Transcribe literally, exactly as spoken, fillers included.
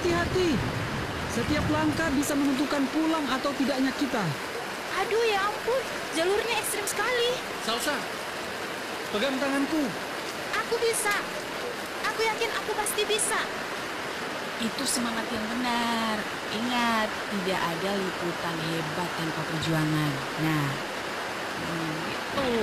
hati-hati. Setiap langkah bisa menentukan pulang atau tidaknya kita. Aduh ya ampun, jalurnya ekstrim sekali. Salsa, pegang tanganku. Aku bisa. Aku yakin aku pasti bisa. Itu semangat yang benar. Ingat, tidak ada liputan hebat tanpa perjuangan. Nah, hmm, gitu.